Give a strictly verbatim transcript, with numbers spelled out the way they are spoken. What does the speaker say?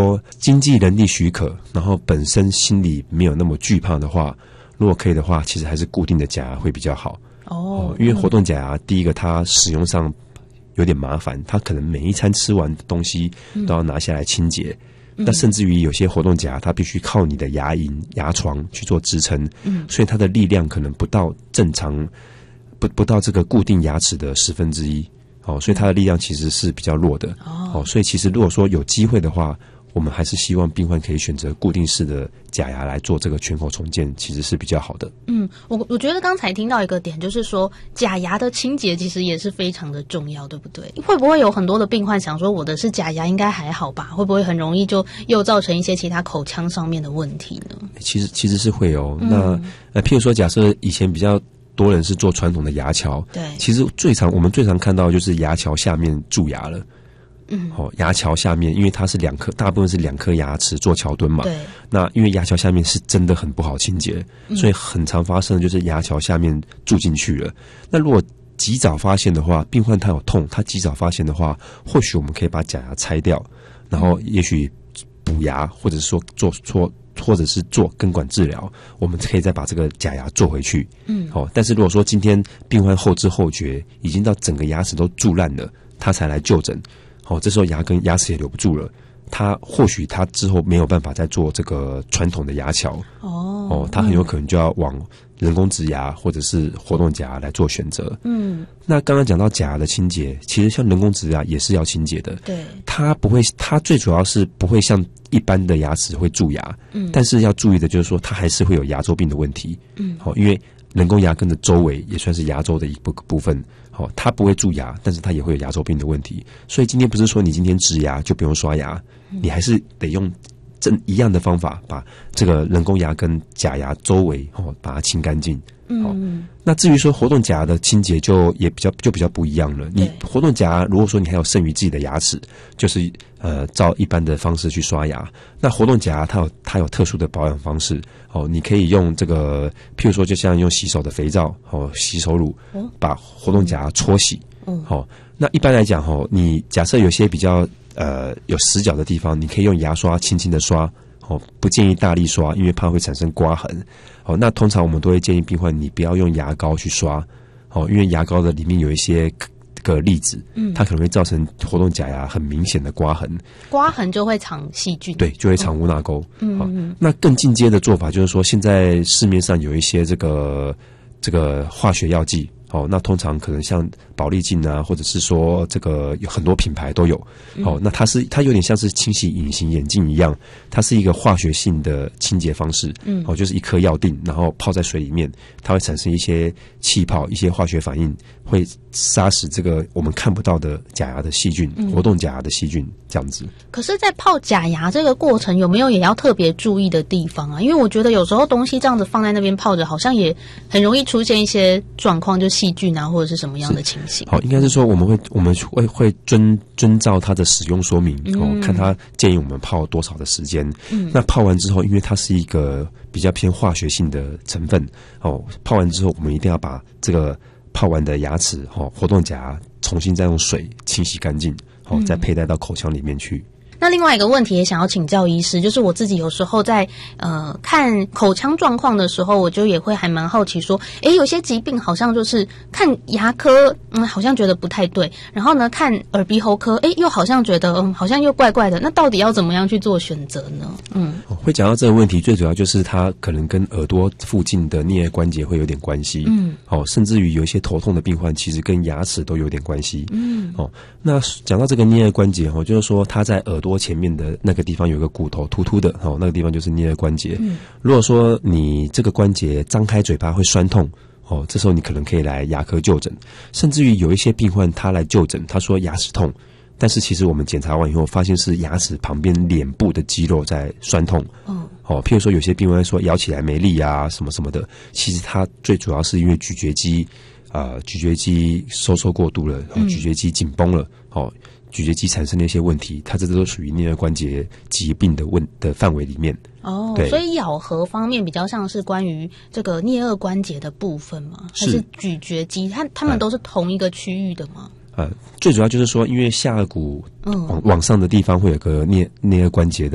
说经济能力许可，然后本身心里没有那么惧怕的话，如果可以的话，其实还是固定的假牙会比较好。哦，因为活动假牙，嗯、第一个它使用上有点麻烦，它可能每一餐吃完的东西都要拿下来清洁。嗯、那甚至于有些活动假牙，它必须靠你的牙龈、牙床去做支撑，嗯，所以它的力量可能不到正常，不不到这个固定牙齿的十分之一。哦，所以它的力量其实是比较弱的。哦，所以其实如果说有机会的话，我们还是希望病患可以选择固定式的假牙来做这个全口重建，其实是比较好的。 嗯，我我觉得刚才听到一个点，就是说假牙的清洁其实也是非常的重要，对不对？会不会有很多的病患想说，我的是假牙，应该还好吧？会不会很容易就又造成一些其他口腔上面的问题呢？ 其实其实是会哦。嗯、那呃，譬如说，假设以前比较多人是做传统的牙桥，对，其实最常我们最常看到就是牙桥下面蛀牙了。嗯，哦，牙桥下面，因为它是两颗，大部分是两颗牙齿做桥墩嘛。对。那因为牙桥下面是真的很不好清洁，嗯、所以很常发生的就是牙桥下面蛀进去了。那如果及早发现的话，病患他有痛，他及早发现的话，或许我们可以把假牙拆掉，然后也许补牙，或者说做做。或者是做根管治疗，我们可以再把这个假牙做回去。嗯，好、哦。但是如果说今天病患后知后觉，已经到整个牙齿都蛀烂了，他才来就诊，好、哦，这时候牙根牙齿也留不住了，他或许他之后没有办法再做这个传统的牙桥。哦，哦，他很有可能就要往人工植牙或者是活动假牙来做选择。嗯，那刚刚讲到假牙的清洁，其实像人工植牙也是要清洁的。对，它不会，它最主要是不会像一般的牙齿会蛀牙，嗯，但是要注意的就是说，它还是会有牙周病的问题，嗯，好、哦，因为人工牙根的周围也算是牙周的一部部分，好、哦，它不会蛀牙，但是它也会有牙周病的问题，所以今天不是说你今天植牙就不用刷牙，嗯、你还是得用正一样的方法把这个人工牙跟假牙周围哦把它清干净。好、嗯，那至于说活动假牙的清洁就也比较就比较不一样了。你活动假牙如果说你还有剩余自己的牙齿，就是呃照一般的方式去刷牙。那活动假牙它有它有特殊的保养方式哦，你可以用这个，譬如说就像用洗手的肥皂哦、洗手乳，把活动假牙搓洗。嗯，好、哦，那一般来讲哦，你假设有些比较呃有死角的地方，你可以用牙刷轻轻的刷。哦，不建议大力刷，因为怕会产生刮痕。哦，那通常我们都会建议病患你不要用牙膏去刷，哦，因为牙膏的里面有一些个粒子，嗯，它可能会造成活动假牙很明显的刮痕。 刮痕就会藏细菌， 对，就会藏污纳垢。嗯，嗯，那更进阶的做法就是说，现在市面上有一些这个这个化学药剂。哦，那通常可能像宝丽净啊，或者是说这个有很多品牌都有。哦，那它是它有点像是清洗隐形眼镜一样，它是一个化学性的清洁方式。嗯，哦，就是一颗药锭，然后泡在水里面，它会产生一些气泡，一些化学反应，会杀死这个我们看不到的假牙的细菌，嗯、活动假牙的细菌这样子。 可是，在泡假牙这个过程，有没有也要特别注意的地方啊？因为我觉得有时候东西这样子放在那边泡着，好像也很容易出现一些状况，就细菌啊，或者是什么样的情形？ 好，应该是说我们会我们会会遵遵照它的使用说明、嗯、哦，看它建议我们泡多少的时间。嗯，那泡完之后，因为它是一个比较偏化学性的成分哦，泡完之后我们一定要把这个泡完的牙齿哦，活动假牙重新再用水清洗干净，哦，再佩戴到口腔里面去。 那另外一个问题也想要请教医师，就是我自己有时候在呃看口腔状况的时候，我就也会还蛮好奇说，诶，有些疾病好像就是看牙科，嗯，好像觉得不太对，然后呢看耳鼻喉科，诶，又好像觉得嗯好像又怪怪的，那到底要怎么样去做选择呢？嗯， 会讲到这个问题，最主要就是它可能跟耳朵附近的颞叶关节会有点关系，嗯，哦，甚至于有一些头痛的病患，其实跟牙齿都有点关系，嗯，哦，那讲到这个颞叶关节，哦，就是说它在耳朵前面的那个地方有一个骨头突突的，哦，那个地方就是颞叶关节。嗯，如果说你这个关节张开嘴巴会酸痛，哦，这时候你可能可以来牙科就诊。甚至于有一些病患他来就诊，他说牙齿痛，但是其实我们检查完以后发现是牙齿旁边脸部的肌肉在酸痛。哦，哦，譬如说有些病患说咬起来没力啊，什么什么的，其实它最主要是因为咀嚼肌，呃，咀嚼肌收缩过度了，哦，咀嚼肌紧绷了，哦。咀嚼肌产生的一些问题，它这都属于颞叶关节疾病的问的范围里面。 哦，对，所以咬合方面比较像是关于这个颞叶关节的部分吗？还是咀嚼肌？它它们都是同一个区域的吗？ 呃，最主要就是说，因为下颚骨往、嗯、往上的地方会有个颞颞叶关节的